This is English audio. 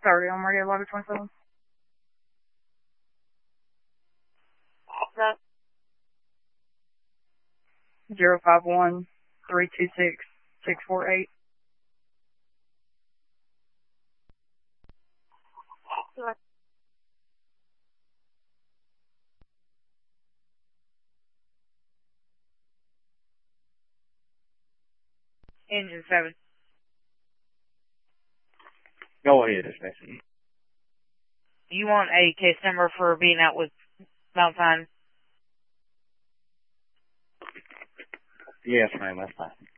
30 on radio lobby 27. That 051-326-648. Engine 7. Go ahead, especially. You want a case number for being out with Mount Pine? Yes, ma'am, that's fine.